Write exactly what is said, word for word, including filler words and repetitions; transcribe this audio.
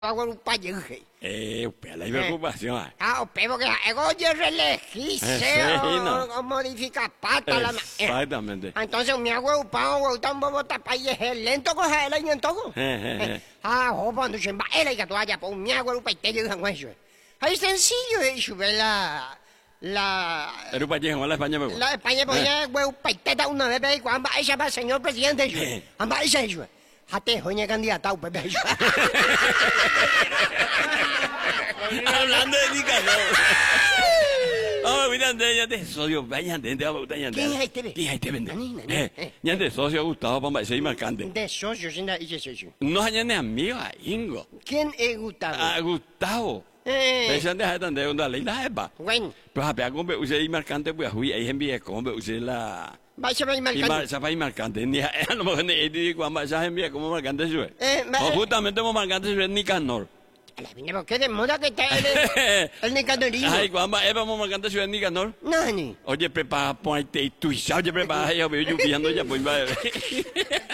hago un payo. Eh, usted la preocupación. Ah, usted porque algo yo reelegirse Sí, o, no. o modificar pata la ma- Exactamente. Entonces me hago un pan o un bobo tapay lento con el año en todo. Ah, o cuando se va el que tú vayas por me hago un paitello de hueso. Es sencillo eso, ¿verdad? La Pero para llegar a la España me voy. la España ponía un paiteta una vez y cuando ella va señor presidente eso. Amba esa eso. Hate hoña candidata Pepe eso. Hablando de Nicanor. Oh, mira, ya te socio, vaya, te va a gustar ya. ¿Quién es este? ¿Quién es este vende? Nani, nani. Eh, ya te socio Gustavo Pamba, ese marcante. De socio sin ese socio. No hay ni amigo a Ingo. ¿Quién es Gustavo? A Gustavo. Eh, Pensan de hacer de una ley la epa. bueno, Pero a pegar con be usted y marcante pues hui ahí envíe con be usted la vaya a ver y marcando. mar sa pa marcante ni a lo mejor ni di cuando sa envíe como marcante su. Eh, ma- O justamente como marcante su Nicanor. A la mina, ¿por qué de moda que está el, el nicandorismo? Ay, cuando es vamos marcante su Nicanor. Nani. Oye, prepara ponte tu y ya oye prepara yo veo yo viendo ya pues va.